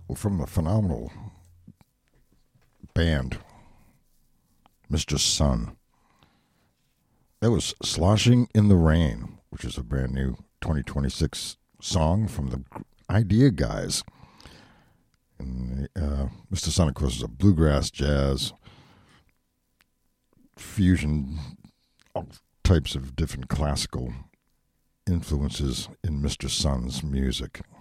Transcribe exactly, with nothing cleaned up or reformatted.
Well, from the phenomenal band, Mister Sun. That was Sloshing in the Rain, which is a brand new twenty twenty-six song from the Idea Guys. And uh, Mister Sun, of course, is a bluegrass, jazz, fusion, all types of different classical influences in Mister Sun's music.